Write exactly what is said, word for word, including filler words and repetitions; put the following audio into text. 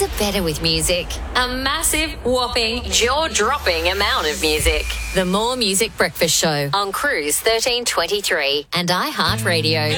are better with music. A massive, whopping, jaw-dropping amount of music. The More Music Breakfast Show on Cruise thirteen twenty-three and iHeartRadio.